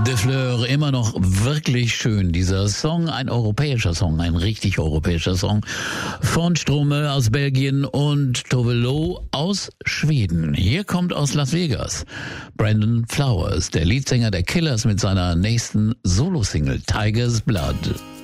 De Fleur, immer noch wirklich schön. Dieser Song, ein europäischer Song, ein richtig europäischer Song von Stromae aus Belgien und Tove Lo aus Schweden. Hier kommt aus Las Vegas Brandon Flowers, der Leadsänger der Killers mit seiner nächsten Solo-Single Tiger's Blood.